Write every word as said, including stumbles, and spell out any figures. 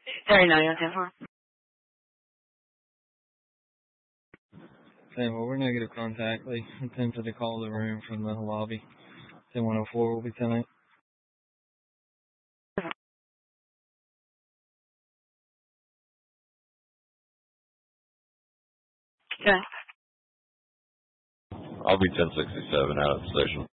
thirty-nine on ten four. Okay, well, we're negative contact. They attempted to call the room from the lobby. ten one oh four will be ten eight. Okay. I'll be ten sixty-seven out of the station.